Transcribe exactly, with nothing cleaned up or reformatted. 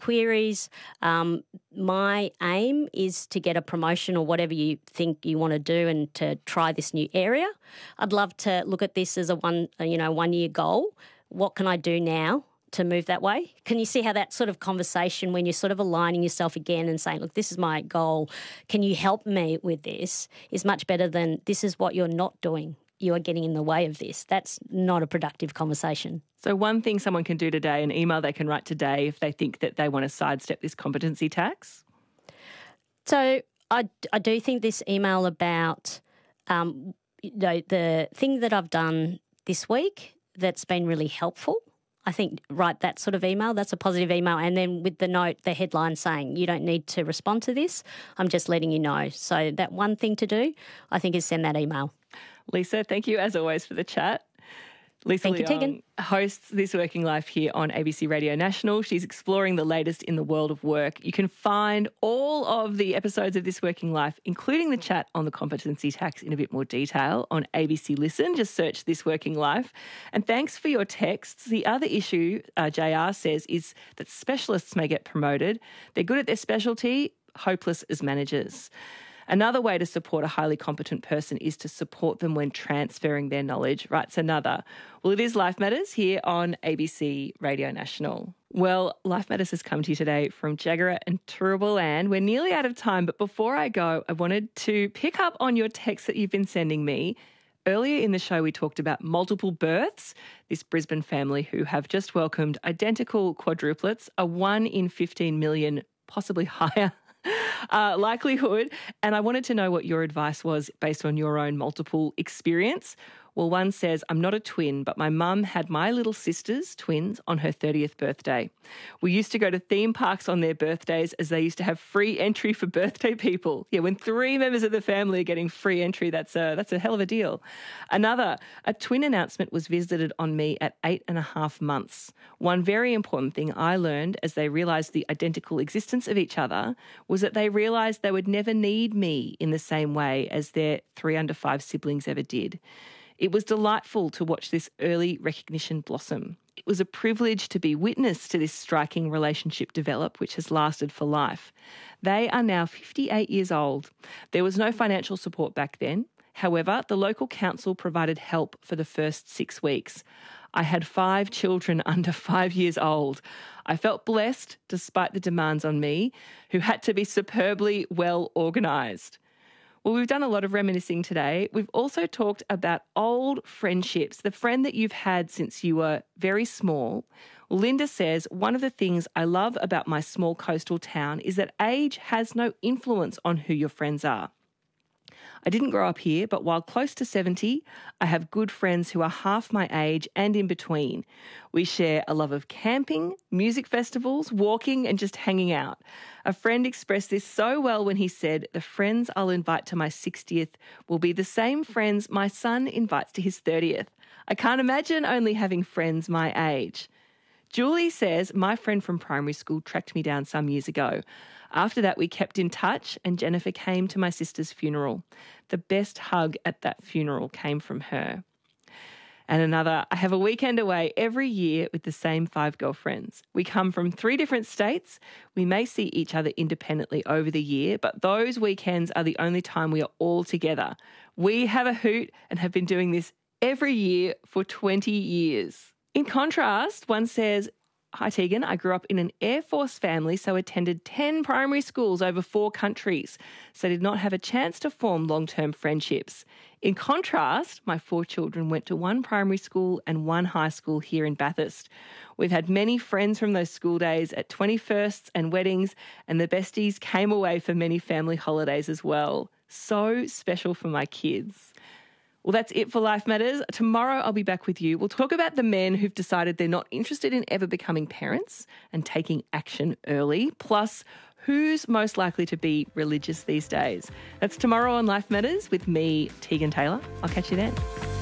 queries. Um, my aim is to get a promotion or whatever you think you want to do and to try this new area. I'd love to look at this as a one, you know, one-year goal. What can I do now to move that way? Can you see how that sort of conversation, when you're sort of aligning yourself again and saying, look, this is my goal, can you help me with this, is much better than this is what you're not doing. You are getting in the way of this. That's not a productive conversation. So one thing someone can do today, an email they can write today if they think that they want to sidestep this competency tax? So I, I do think this email about um, you know, the thing that I've done this week that's been really helpful, I think write that sort of email. That's a positive email. And then with the note, the headline saying you don't need to respond to this. I'm just letting you know. So that one thing to do, I think, is send that email. Lisa, thank you as always for the chat. Lisa Thank you, Leong Tegan. hosts This Working Life here on A B C Radio National. She's exploring the latest in the world of work. You can find all of the episodes of This Working Life, including the chat on the competency tax in a bit more detail on A B C Listen. Just search This Working Life. And thanks for your texts. The other issue, uh, J R says, is that specialists may get promoted. They're good at their specialty, hopeless as managers. Another way to support a highly competent person is to support them when transferring their knowledge, writes another. Well, it is Life Matters here on A B C Radio National. Well, Life Matters has come to you today from Jagera and Turrbal Land. We're nearly out of time, but before I go, I wanted to pick up on your texts that you've been sending me. Earlier in the show, we talked about multiple births, this Brisbane family who have just welcomed identical quadruplets, a one in fifteen million, possibly higher, Uh, likelihood, and I wanted to know what your advice was based on your own multiple experience. Well, one says, I'm not a twin, but my mum had my little sisters, twins, on her thirtieth birthday. We used to go to theme parks on their birthdays as they used to have free entry for birthday people. Yeah, when three members of the family are getting free entry, that's a, that's a hell of a deal. Another, a twin announcement was visited on me at eight and a half months. One very important thing I learned as they realised the identical existence of each other was that they realised they would never need me in the same way as their three under five siblings ever did. It was delightful to watch this early recognition blossom. It was a privilege to be witness to this striking relationship develop, which has lasted for life. They are now fifty-eight years old. There was no financial support back then. However, the local council provided help for the first six weeks. I had five children under five years old. I felt blessed, despite the demands on me, who had to be superbly well organised. Well, we've done a lot of reminiscing today. We've also talked about old friendships, the friend that you've had since you were very small. Linda says, one of the things I love about my small coastal town is that age has no influence on who your friends are. I didn't grow up here, but while close to seventy, I have good friends who are half my age and in between. We share a love of camping, music festivals, walking and just hanging out. A friend expressed this so well when he said, the friends I'll invite to my sixtieth will be the same friends my son invites to his thirtieth. I can't imagine only having friends my age. Julie says, my friend from primary school tracked me down some years ago. After that, we kept in touch and Jennifer came to my sister's funeral. The best hug at that funeral came from her. And another, I have a weekend away every year with the same five girlfriends. We come from three different states. We may see each other independently over the year, but those weekends are the only time we are all together. We have a hoot and have been doing this every year for twenty years. In contrast, one says, hi Tegan, I grew up in an Air Force family, so attended ten primary schools over four countries, so did not have a chance to form long-term friendships. In contrast, my four children went to one primary school and one high school here in Bathurst. We've had many friends from those school days at twenty-firsts and weddings, and the besties came away for many family holidays as well. So special for my kids. Well, that's it for Life Matters. Tomorrow I'll be back with you. We'll talk about the men who've decided they're not interested in ever becoming parents and taking action early, plus who's most likely to be religious these days. That's tomorrow on Life Matters with me, Tegan Taylor. I'll catch you then.